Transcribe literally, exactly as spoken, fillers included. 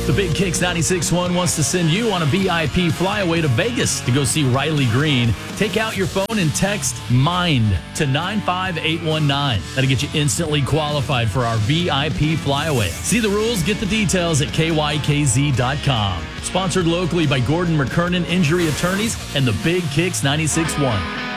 The Big Kicks ninety-six point one wants to send you on a V I P flyaway to Vegas to go see Riley Green. Take out your phone and text MIND to nine five eight one nine. That'll get you instantly qualified for our V I P flyaway. See the rules, get the details at K Y K Z dot com. Sponsored locally by Gordon McKernan Injury Attorneys and the Big Kicks ninety-six point one.